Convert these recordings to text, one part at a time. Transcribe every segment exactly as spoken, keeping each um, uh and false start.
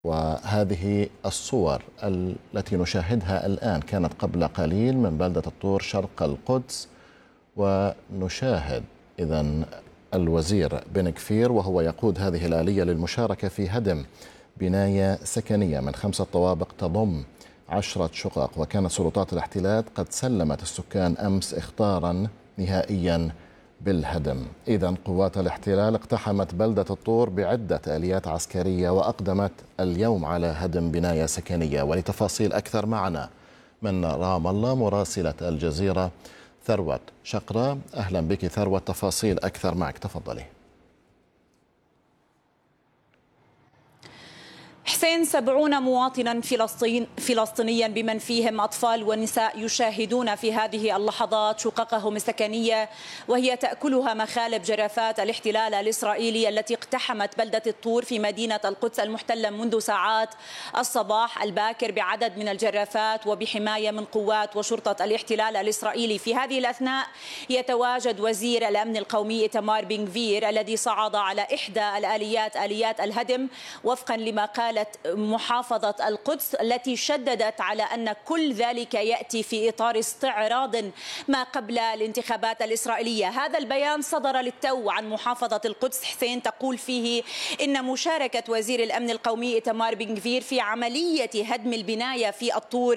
وهذه الصور التي نشاهدها الآن كانت قبل قليل من بلدة الطور شرق القدس، ونشاهد إذن الوزير بن كفير وهو يقود هذه الآلية للمشاركة في هدم بناية سكنية من خمسة طوابق تضم عشرة شقق، وكانت سلطات الاحتلال قد سلمت السكان أمس إخطارا نهائيا بالهدم. إذن قوات الاحتلال اقتحمت بلدة الطور بعدة آليات عسكرية وأقدمت اليوم على هدم بناية سكنية. ولتفاصيل أكثر معنا من رام الله مراسلة الجزيرة ثروت شقرة. أهلا بك ثروت، تفاصيل أكثر معك، تفضلي. حسين، سبعون مواطنا فلسطين فلسطينيا بمن فيهم أطفال ونساء يشاهدون في هذه اللحظات شققهم السكنية وهي تأكلها مخالب جرافات الاحتلال الإسرائيلي التي اقتحمت بلدة الطور في مدينة القدس المحتلة منذ ساعات الصباح الباكر بعدد من الجرافات وبحماية من قوات وشرطة الاحتلال الإسرائيلي. في هذه الأثناء يتواجد وزير الأمن القومي إيتمار بن غفير الذي صعد على إحدى الآليات آليات الهدم وفقا لما قالت محافظة القدس التي شددت على أن كل ذلك يأتي في إطار استعراض ما قبل الانتخابات الإسرائيلية. هذا البيان صدر للتو عن محافظة القدس حسين، تقول فيه إن مشاركة وزير الأمن القومي إيتمار بن غفير في عملية هدم البناية في الطور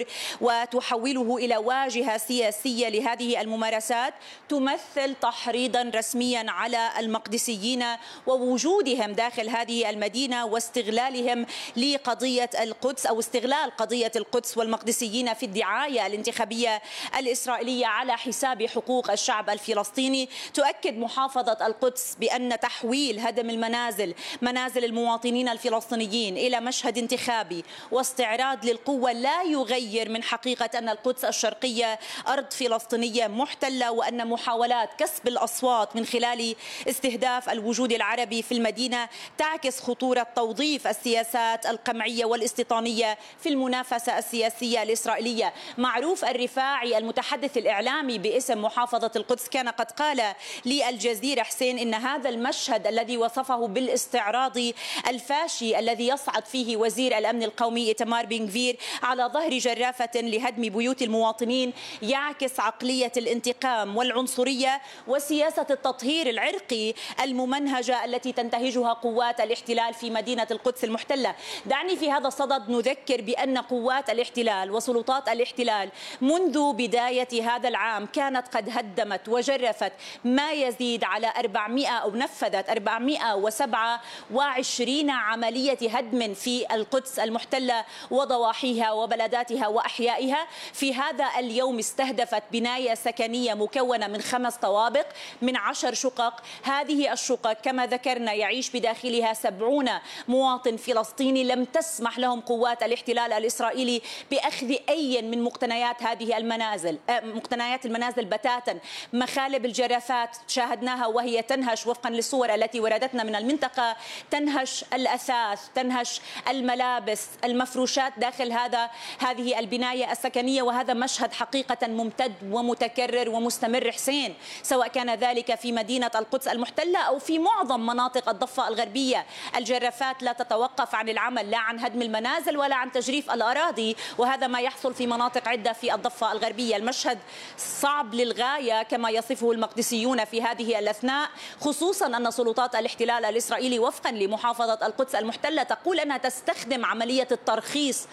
وتحوله إلى واجهة سياسية لهذه الممارسات تمثل تحريضا رسميا على المقدسيين ووجودهم داخل هذه المدينة واستغلالهم لقضية القدس أو استغلال قضية القدس والمقدسيين في الدعاية الانتخابية الإسرائيلية على حساب حقوق الشعب الفلسطيني. تؤكد محافظة القدس بأن تحويل هدم المنازل منازل المواطنين الفلسطينيين إلى مشهد انتخابي واستعراض للقوة لا يغير من حقيقة أن القدس الشرقية أرض فلسطينية محتلة، وأن محاولات كسب الأصوات من خلال استهداف الوجود العربي في المدينة تعكس خطورة توظيف السياسات القمعية والاستيطانية في المنافسة السياسية الإسرائيلية. معروف الرفاعي المتحدث الإعلامي باسم محافظة القدس كان قد قال للجزيرة حسين إن هذا المشهد الذي وصفه بالاستعراضي الفاشي الذي يصعد فيه وزير الأمن القومي إيتمار بن غفير على ظهر جرافة لهدم بيوت المواطنين يعكس عقلية الانتقام والعنصرية وسياسة التطهير العرقي الممنهجة التي تنتهجها قوات الاحتلال في مدينة القدس المحتلة. دعني في هذا الصدد نذكر بأن قوات الاحتلال وسلطات الاحتلال منذ بداية هذا العام كانت قد هدمت وجرفت ما يزيد على أربعمائة أو نفذت أربعمائة وسبعة وعشرين عملية هدم في القدس المحتلة وضواحيها وبلداتها وأحيائها. في هذا اليوم استهدفت بناية سكنية مكونة من خمس طوابق من عشر شقق. هذه الشقق كما ذكرنا يعيش بداخلها سبعون مواطن فلسطيني لم تسمح لهم قوات الاحتلال الإسرائيلي بأخذ أي من مقتنيات هذه المنازل مقتنيات المنازل بتاتا. مخالب الجرافات شاهدناها وهي تنهش وفقا للصور التي وردتنا من المنطقة، تنهش الأثاث، تنهش الملابس، المفروشات داخل هذا هذه البناية السكنية، وهذا مشهد حقيقة ممتد ومتكرر ومستمر حسين، سواء كان ذلك في مدينة القدس المحتلة أو في معظم مناطق الضفة الغربية. الجرافات لا تتوقف عن العمل لا عن هدم المنازل ولا عن تجريف الأراضي، وهذا ما يحصل في مناطق عدة في الضفة الغربية. المشهد صعب للغاية كما يصفه المقدسيون في هذه الأثناء، خصوصا أن سلطات الاحتلال الإسرائيلي وفقا لمحافظة القدس المحتلة تقول أنها تستخدم عملية الترخيص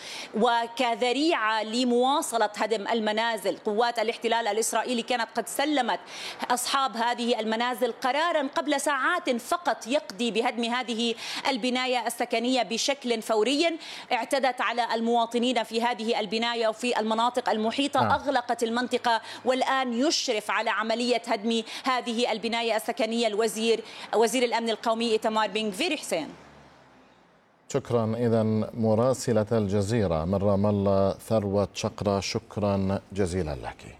وكذريعة لمواصلة هدم المنازل. قوات الاحتلال الإسرائيلي كانت قد سلمت أصحاب هذه المنازل قرارا قبل ساعات فقط يقضي بهدم هذه البناية السكنية بشكل فوري. اعتدت على المواطنين في هذه البناية وفي المناطق المحيطة، آه. أغلقت المنطقة والآن يشرف على عملية هدم هذه البناية السكنية الوزير وزير الأمن القومي إيتمار بن غفير. حسين، شكرا. إذن مراسلة الجزيرة من رام الله ثروت شقرة، شكرا جزيلا لك.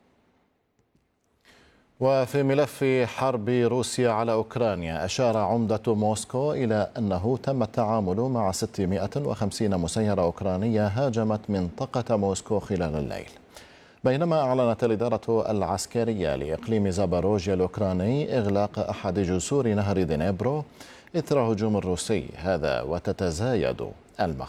وفي ملف حرب روسيا على أوكرانيا، أشار عمدة موسكو إلى أنه تم التعامل مع ستمائة وخمسين مسيرة أوكرانية هاجمت منطقة موسكو خلال الليل، بينما أعلنت الإدارة العسكرية لإقليم زاباروجيا الأوكراني إغلاق أحد جسور نهر دنيبرو إثر هجوم الروسي هذا، وتتزايد المخاوف.